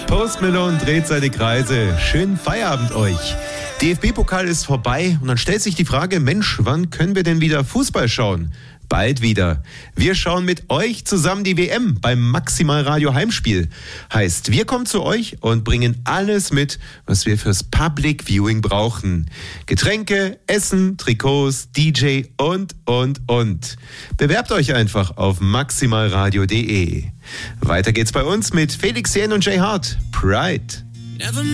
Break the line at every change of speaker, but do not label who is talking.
Post Malone dreht seine Kreise. Schönen Feierabend euch. DFB-Pokal ist vorbei und dann stellt sich die Frage, Mensch, wann können wir denn wieder Fußball schauen? Bald wieder. Wir schauen mit euch zusammen die WM beim Maximal Radio Heimspiel. Heißt, wir kommen zu euch und bringen alles mit, was wir fürs Public Viewing brauchen. Getränke, Essen, Trikots, DJ und. Bewerbt euch einfach auf maximalradio.de. Weiter geht's bei uns mit Felix Jähn und Jay Hart. Pride.